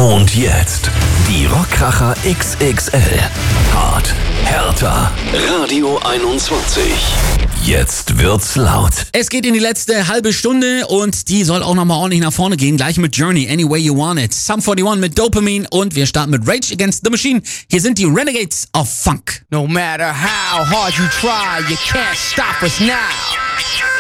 Und jetzt die Rockkracher XXL. Hart, härter. Radio 21. Jetzt wird's laut. Es geht in die letzte halbe Stunde und die soll auch nochmal ordentlich nach vorne gehen. Gleich mit Journey, Any Way You Want It. Sum 41 mit Dopamine und wir starten mit Rage Against the Machine. Hier sind die Renegades of Funk. No matter how hard you try, you can't stop us now.